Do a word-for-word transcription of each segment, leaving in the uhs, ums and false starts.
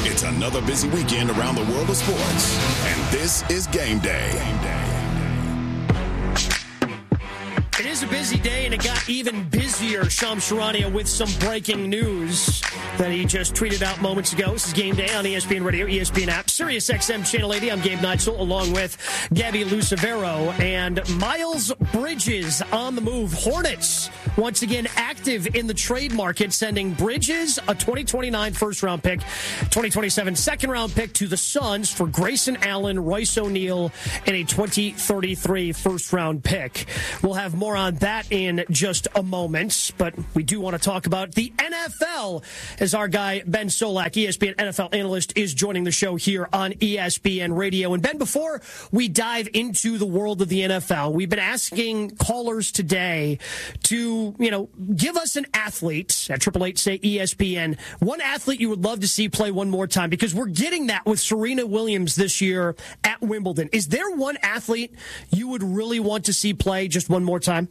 It's another busy weekend around the world of sports, and this is Game Day. Game Day. It is a busy day, and it got even busier. Shams Charania with some breaking news that he just tweeted out moments ago. This is Game Day on E S P N Radio, E S P N app, Sirius X M Channel eighty. I'm Gabe Neitzel, along with Gabby Lucevero and Miles Bridges on the move. Hornets once again active in the trade market, sending Bridges a twenty twenty-nine first-round pick, twenty twenty-seven second-round pick to the Suns for Grayson Allen, Royce O'Neal, and a twenty thirty-three first-round pick. We'll have more on that in just a moment, but we do want to talk about the N F L as our guy Ben Solak, E S P N N F L analyst, is joining the show here on E S P N Radio. And Ben, before we dive into the world of the N F L, we've been asking callers today to, you know, give us an athlete at triple eight say E S P N, one athlete you would love to see play one more time, because we're getting that with Serena Williams this year at Wimbledon. Is there one athlete you would really want to see play just one more time?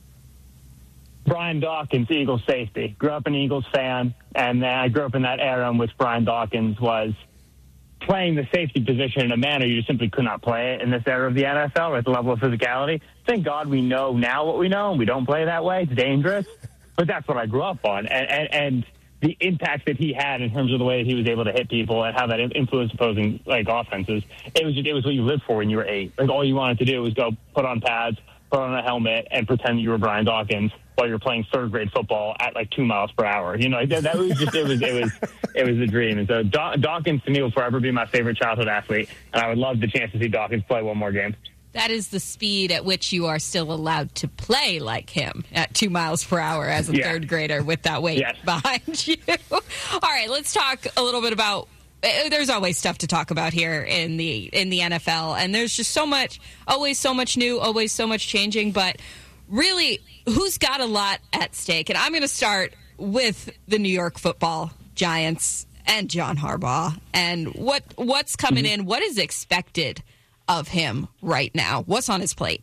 Brian Dawkins, Eagles safety. Grew up an Eagles fan, and then I grew up in that era in which Brian Dawkins was playing the safety position in a manner you just simply could not play it in this era of the N F L at the level of physicality. Thank God we know now what we know, and we don't play that way. It's dangerous. But that's what I grew up on. And, and, and the impact that he had in terms of the way that he was able to hit people and how that influenced opposing like offenses, it was just, it was what you lived for when you were eight. Like, all you wanted to do was go put on pads, put on a helmet, and pretend that you were Brian Dawkins while you're playing third grade football at like two miles per hour. You know, that, that was just, it was, it was, it was a dream. And so Daw- Dawkins to me will forever be my favorite childhood athlete. And I would love the chance to see Dawkins play one more game. That is the speed at which you are still allowed to play like him, at two miles per hour as a yeah. third grader with that weight yes. behind you. All right, let's talk a little bit about, there's always stuff to talk about here in the in the N F L, and there's just so much, always so much new, always so much changing, but really, who's got a lot at stake? And I'm going to start with the New York Football Giants and John Harbaugh, and what what's coming mm-hmm. in, what is expected of him right now? What's on his plate?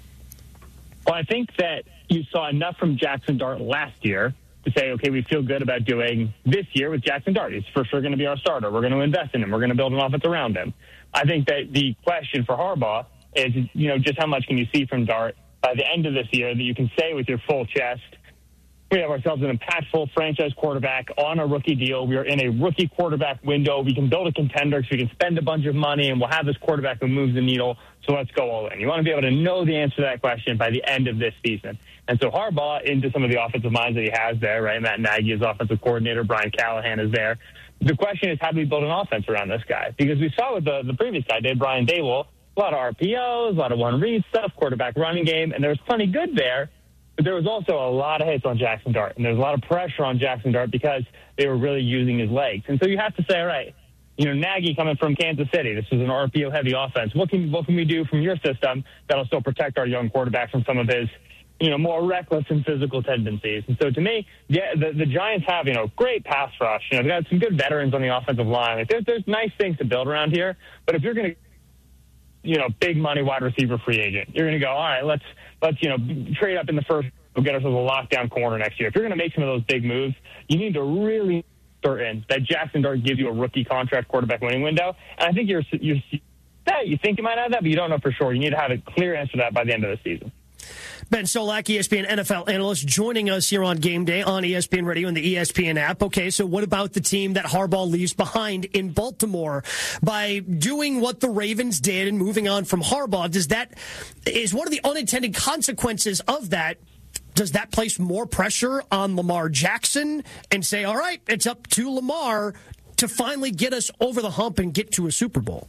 Well, I think that you saw enough from Jackson Dart last year to say, okay, we feel good about doing this year with Jackson Dart. He's for sure going to be our starter. We're going to invest in him. We're going to build an offense around him. I think that the question for Harbaugh is, you know, just how much can you see from Dart by the end of this year that you can say with your full chest, we have ourselves an impactful franchise quarterback on a rookie deal. We are in a rookie quarterback window. We can build a contender, so we can spend a bunch of money, and we'll have this quarterback who moves the needle. So let's go all in. You want to be able to know the answer to that question by the end of this season. And so Harbaugh, into some of the offensive minds that he has there, right? Matt Nagy is offensive coordinator. Brian Callahan is there. The question is, how do we build an offense around this guy? Because we saw what the, the previous guy did, Brian Daboll, a lot of R P Os, a lot of one-read stuff, quarterback running game, and there was plenty good there. But there was also a lot of hits on Jackson Dart, and there was a lot of pressure on Jackson Dart because they were really using his legs. And so you have to say, all right, you know, Nagy coming from Kansas City, this is an R P O-heavy offense. What can what can we do from your system that'll still protect our young quarterback from some of his, you know, more reckless and physical tendencies? And so to me, yeah, the, the Giants have, you know, great pass rush. You know, they've got some good veterans on the offensive line. Like, there's, there's nice things to build around here. But if you're going to, you know, big money wide receiver free agent, you're going to go, all right, let's, let's, you know, trade up in the first, we'll get ourselves a lockdown corner next year. If you're going to make some of those big moves, you need to really certain that Jackson Dart gives you a rookie contract quarterback winning window. And I think you're, you're that you think you might have that, but you don't know for sure. You need to have a clear answer to that by the end of the season. Ben Solak, E S P N N F L analyst, joining us here on Game Day on E S P N Radio and the E S P N app. Okay, so what about the team that Harbaugh leaves behind in Baltimore? By doing what the Ravens did and moving on from Harbaugh, does that, is one of the unintended consequences of that, does that place more pressure on Lamar Jackson and say, all right, it's up to Lamar to finally get us over the hump and get to a Super Bowl?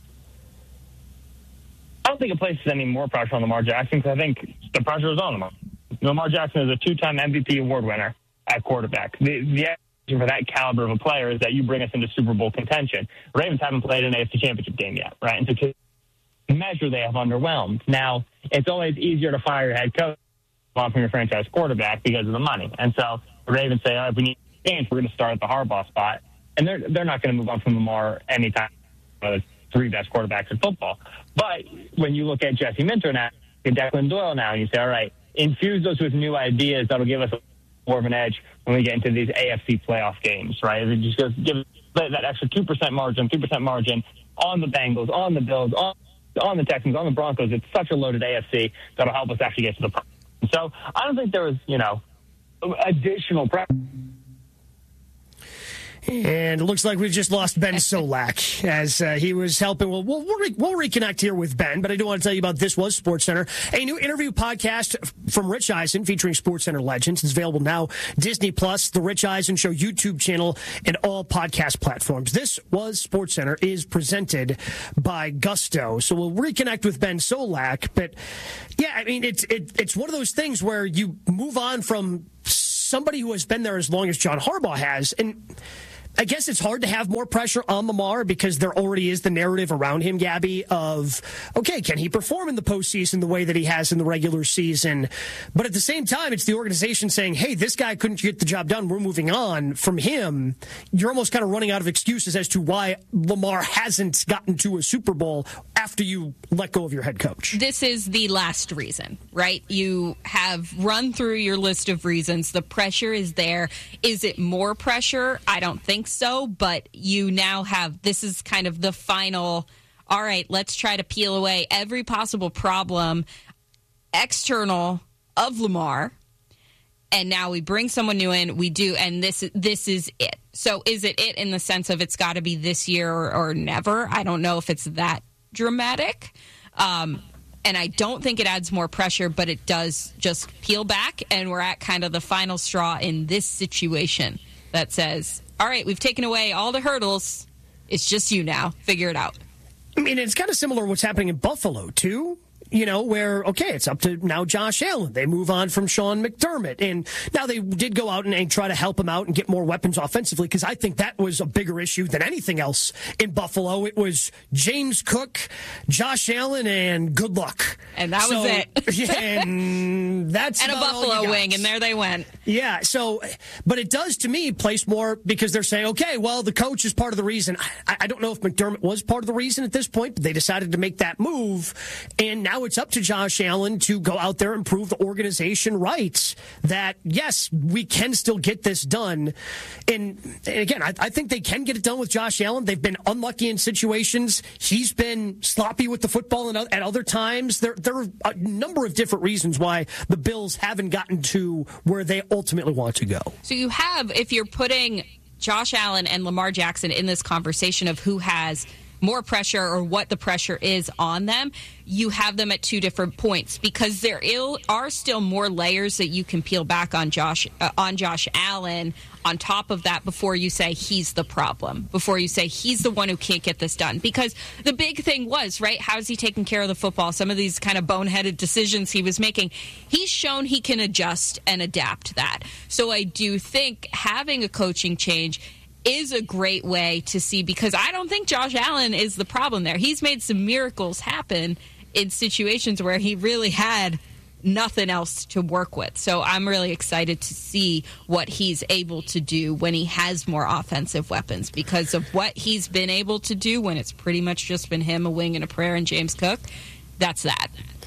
I don't think it places any more pressure on Lamar Jackson, because I think the pressure is on Lamar. Lamar Jackson is a two-time M V P award winner at quarterback. The, the expectation for that caliber of a player is that you bring us into Super Bowl contention. Ravens haven't played an A F C Championship game yet, right? And so to measure, they have underwhelmed. Now, it's always easier to fire your head coach from your franchise quarterback because of the money. And so the Ravens say, all right, we need to change. We're going to start at the Harbaugh spot. And they're they're not going to move on from Lamar anytime. Uh, three best quarterbacks in football. But when you look at Jesse Minter now, and Declan Doyle now, and you say, all right, infuse those with new ideas that'll give us more of an edge when we get into these A F C playoff games, right? It just goes give that extra two percent margin, three percent margin on the Bengals, on the Bills, on, on the Texans, on the Broncos. It's such a loaded A F C that'll help us actually get to the playoffs. So I don't think there was, you know, additional pressure. And it looks like we've just lost Ben Solak as uh, he was helping. Well, we'll, we'll, re- we'll reconnect here with Ben, but I do want to tell you about This Was SportsCenter, a new interview podcast from Rich Eisen featuring SportsCenter legends. It's available now, Disney Plus, The Rich Eisen Show YouTube channel, and all podcast platforms. This Was SportsCenter is presented by Gusto. So we'll reconnect with Ben Solak. But, yeah, I mean, it's it, it's one of those things where you move on from somebody who has been there as long as John Harbaugh has, and I guess it's hard to have more pressure on Lamar because there already is the narrative around him, Gabby, of, okay, can he perform in the postseason the way that he has in the regular season? But at the same time, it's the organization saying, hey, this guy couldn't get the job done. We're moving on from him. You're almost kind of running out of excuses as to why Lamar hasn't gotten to a Super Bowl after you let go of your head coach. This is the last reason, right? You have run through your list of reasons. The pressure is there. Is it more pressure? I don't think so, but you now have, this is kind of the final, all right, let's try to peel away every possible problem external of Lamar, and now we bring someone new in, we do, and this this is it. So is it it in the sense of it's got to be this year or, or never? I don't know if it's that dramatic, um, and I don't think it adds more pressure, but it does just peel back, and we're at kind of the final straw in this situation that says, all right, we've taken away all the hurdles. It's just you now. Figure it out. I mean, it's kind of similar to what's happening in Buffalo, too. You know, where, okay, it's up to now Josh Allen. They move on from Sean McDermott. And now they did go out and, and try to help him out and get more weapons offensively, because I think that was a bigger issue than anything else in Buffalo. It was James Cook, Josh Allen, and good luck. And that so, was it. yeah, and that's and a Buffalo wing, and there they went. Yeah, so, but it does, to me, place more, because they're saying, okay, well, the coach is part of the reason. I, I don't know if McDermott was part of the reason at this point, but they decided to make that move, and now it's up to Josh Allen to go out there and prove the organization right that, yes, we can still get this done. And, and again, I, I think they can get it done with Josh Allen. They've been unlucky in situations. He's been sloppy with the football and at other times. There, there are a number of different reasons why the Bills haven't gotten to where they ultimately want to go. So you have, if you're putting Josh Allen and Lamar Jackson in this conversation of who has more pressure or what the pressure is on them, you have them at two different points, because there are still more layers that you can peel back on Josh uh, on Josh Allen on top of that before you say he's the problem, before you say he's the one who can't get this done. Because the big thing was, right, how's he taking care of the football? Some of these kind of boneheaded decisions he was making, he's shown he can adjust and adapt that. So I do think having a coaching change is a great way to see, because I don't think Josh Allen is the problem there. He's made some miracles happen in situations where he really had nothing else to work with. So I'm really excited to see what he's able to do when he has more offensive weapons, because of what he's been able to do when it's pretty much just been him, a wing, and a prayer, and James Cook. That's that.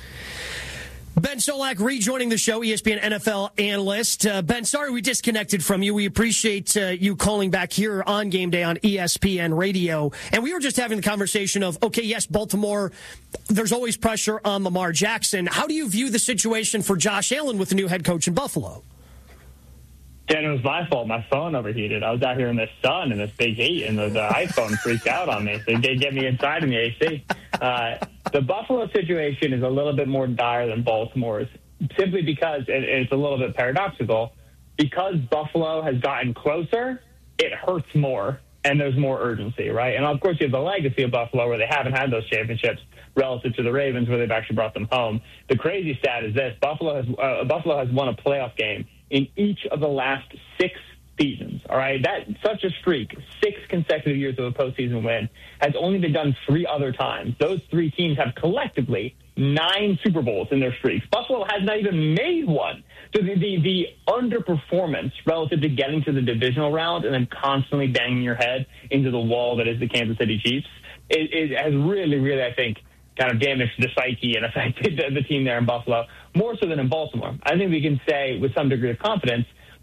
Ben Solak rejoining the show, E S P N N F L analyst. Uh, Ben, sorry we disconnected from you. We appreciate uh, you calling back here on Game Day on E S P N Radio. And we were just having the conversation of, okay, yes, Baltimore, there's always pressure on Lamar Jackson. How do you view the situation for Josh Allen with the new head coach in Buffalo? Yeah, it was my fault. My phone overheated. I was out here in the sun in this big heat, and the, the iPhone freaked out on me. So they get me inside in the A C. Uh, the Buffalo situation is a little bit more dire than Baltimore's, simply because, and it's a little bit paradoxical, because Buffalo has gotten closer, it hurts more, and there's more urgency, right? And, of course, you have the legacy of Buffalo where they haven't had those championships relative to the Ravens where they've actually brought them home. The crazy stat is this. Buffalo has uh, Buffalo has won a playoff game in each of the last six seasons, all right? That's such a streak, six consecutive years of a postseason win, has only been done three other times. Those three teams have collectively nine Super Bowls in their streaks. Buffalo has not even made one. So the, the, the underperformance relative to getting to the divisional round and then constantly banging your head into the wall that is the Kansas City Chiefs, it, it has really, really, I think, kind of damaged the psyche and affected the, the team there in Buffalo, more so than in Baltimore. I think we can say with some degree of confidence,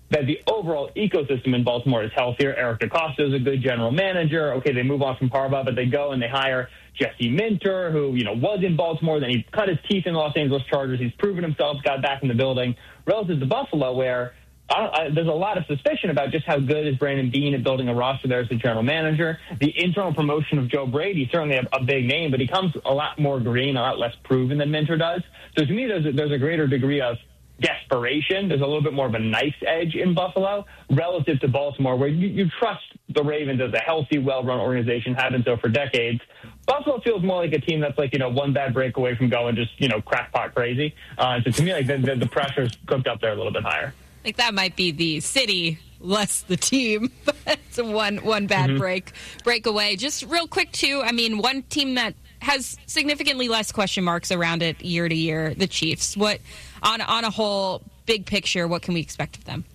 that the overall ecosystem in Baltimore is healthier. Eric DeCosta is a good general manager. Okay, they move on from Harbaugh, but they go and they hire Jesse Minter, who, you know, was in Baltimore. Then he cut his teeth in the Los Angeles Chargers. He's proven himself, got back in the building. Relative to Buffalo, where I, I, there's a lot of suspicion about just how good is Brandon Beane at building a roster there as the general manager. The internal promotion of Joe Brady, certainly a, a big name, but he comes a lot more green, a lot less proven than Minter does. So to me, there's a, there's a greater degree of desperation. There's a little bit more of a nice edge in Buffalo relative to Baltimore, where you, you trust the Ravens as a healthy, well-run organization, have been so for decades. Buffalo feels more like a team that's like, you know, one bad break away from going just, you know, crackpot crazy. Uh, so to me, like the, the, the pressure's cooked up there a little bit higher. I think that might be the city less the team. It's a one one bad mm-hmm. break break away. Just real quick, too, I mean, one team that has significantly less question marks around it year to year, the Chiefs. What, on on a whole, big picture, what can we expect of them?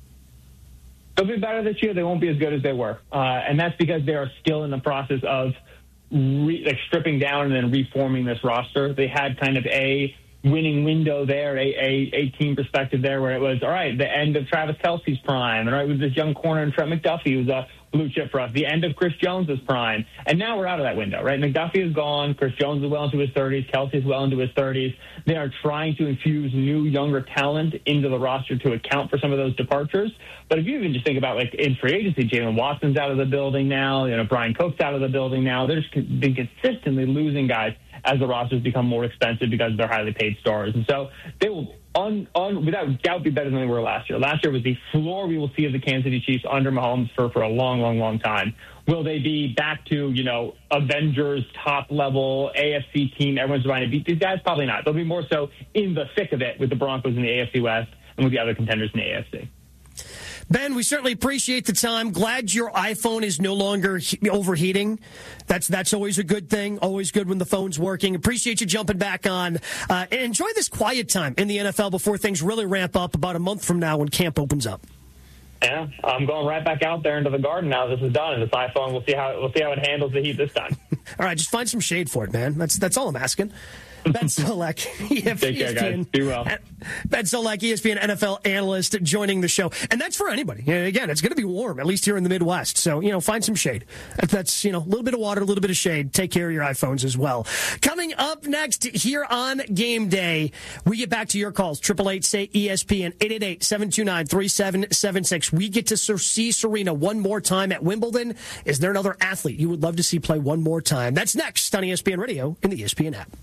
They'll be better this year. They won't be as good as they were. Uh, and that's because they are still in the process of re- like stripping down and then reforming this roster. They had kind of a winning window there, a, a, a team perspective there where it was, all right, the end of Travis Kelce's prime, and all right, with this young corner and Trent McDuffie, who's a blue chip for us, the end of Chris Jones's prime. And now we're out of that window, right? McDuffie is gone. Chris Jones is well into his thirties. Kelce is well into his thirties. They are trying to infuse new, younger talent into the roster to account for some of those departures. But if you even just think about, like, in free agency, Jalen Watson's out of the building now. You know, Brian Cook's out of the building now. They're just been consistently losing guys as the rosters become more expensive because they're highly paid stars. And so they will, un, un, without doubt, be better than they were last year. Last year was the floor we will see of the Kansas City Chiefs under Mahomes for, for a long, long, long time. Will they be back to, you know, Avengers top-level A F C team? Everyone's trying to beat these guys? Probably not. They'll be more so in the thick of it with the Broncos in the A F C West and with the other contenders in the A F C. Ben, we certainly appreciate the time. Glad your iPhone is no longer he- overheating. That's that's always a good thing. Always good when the phone's working. Appreciate you jumping back on. Uh, and enjoy this quiet time in the N F L before things really ramp up about a month from now when camp opens up. Yeah, I'm going right back out there into the garden now. This is done, and this iPhone, we'll see how we'll see how it handles the heat this time. All right, just find some shade for it, man. That's that's all I'm asking. Ben Solak, Take care, guys. Be well. Ben Solak, E S P N N F L analyst, joining the show. And that's for anybody. Again, it's going to be warm, at least here in the Midwest. So, you know, find some shade. That's, you know, a little bit of water, a little bit of shade. Take care of your iPhones as well. Coming up next here on Game Day, we get back to your calls. eight eight eight, say E S P N, eight eight eight, seven two nine, three seven seven six. We get to see Serena one more time at Wimbledon. Is there another athlete you would love to see play one more time? That's next on E S P N Radio and the E S P N app.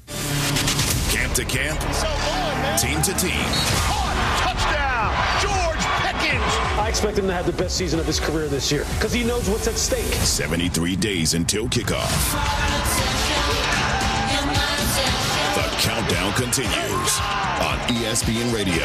Camp to camp, so on, team to team. Touchdown, George Pickens. I expect him to have the best season of his career this year because he knows what's at stake. seventy-three days until kickoff. The countdown continues on E S P N Radio.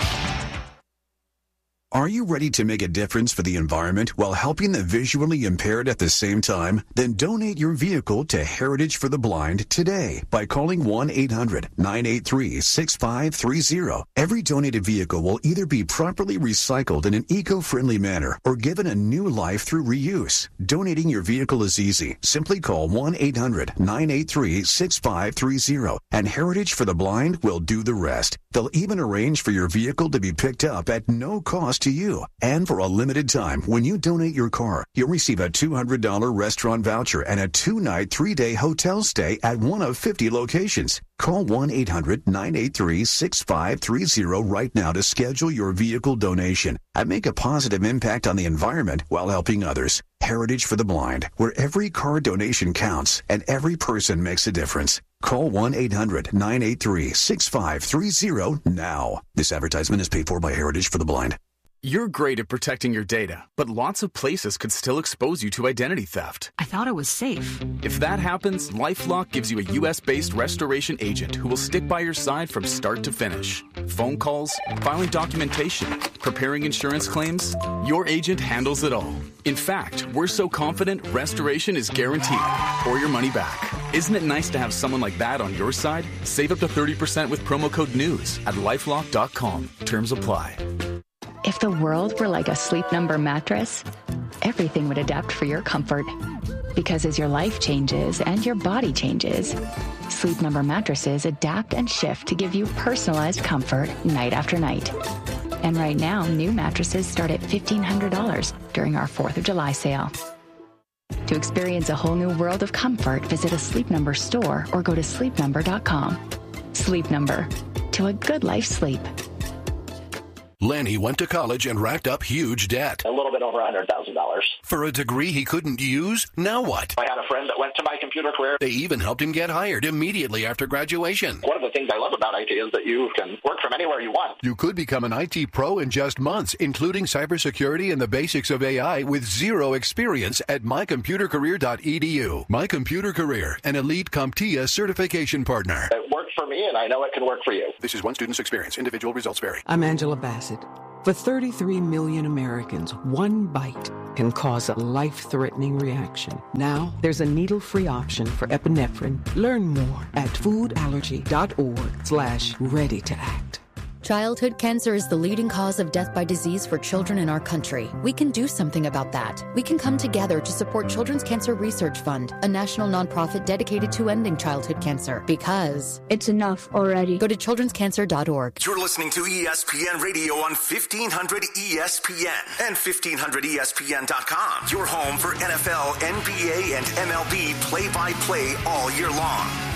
Are you ready to make a difference for the environment while helping the visually impaired at the same time? Then donate your vehicle to Heritage for the Blind today by calling one eight hundred, nine eight three, six five three zero. Every donated vehicle will either be properly recycled in an eco-friendly manner or given a new life through reuse. Donating your vehicle is easy. Simply call one eight hundred, nine eight three, six five three zero and Heritage for the Blind will do the rest. They'll even arrange for your vehicle to be picked up at no cost to you. And for a limited time, when you donate your car, you'll receive a two hundred dollars restaurant voucher and a two-night, three-day hotel stay at one of fifty locations. Call one eight hundred, nine eight three, six five three zero right now to schedule your vehicle donation and make a positive impact on the environment while helping others. Heritage for the Blind, where every car donation counts and every person makes a difference. Call one eight hundred, nine eight three, six five three zero now. This advertisement is paid for by Heritage for the Blind. You're great at protecting your data, but lots of places could still expose you to identity theft. I thought it was safe. If that happens, LifeLock gives you a U S-based restoration agent who will stick by your side from start to finish. Phone calls, filing documentation, preparing insurance claims, your agent handles it all. In fact, we're so confident restoration is guaranteed or your money back. Isn't it nice to have someone like that on your side? Save up to thirty percent with promo code NEWS at lifelock dot com. Terms apply. If the world were like a Sleep Number mattress, everything would adapt for your comfort. Because as your life changes and your body changes, Sleep Number mattresses adapt and shift to give you personalized comfort night after night. And right now, new mattresses start at fifteen hundred dollars during our fourth of July sale. To experience a whole new world of comfort, visit a Sleep Number store or go to sleep number dot com. Sleep Number. To a good life sleep. Lenny went to college and racked up huge debt. A little bit over one hundred thousand dollars. For a degree he couldn't use? Now what? I had a friend that went to My Computer Career. They even helped him get hired immediately after graduation. One of the things I love about I T is that you can work from anywhere you want. You could become an I T pro in just months, including cybersecurity and the basics of A I with zero experience at my computer career dot e d u. My Computer Career, an elite CompTIA certification partner. It worked for me, and I know it can work for you. This is one student's experience. Individual results vary. I'm Angela Bassett. For thirty-three million Americans, one bite can cause a life-threatening reaction. Now, there's a needle-free option for epinephrine. Learn more at foodallergy.org slash ready to act. Childhood cancer is the leading cause of death by disease for children in our country. We can do something about that. We can come together to support Children's Cancer Research Fund, a national nonprofit dedicated to ending childhood cancer. Because it's enough already. Go to children's cancer dot org. You're listening to E S P N Radio on fifteen hundred E S P N and fifteen hundred E S P N dot com. Your home for N F L, N B A, and M L B play-by-play all year long.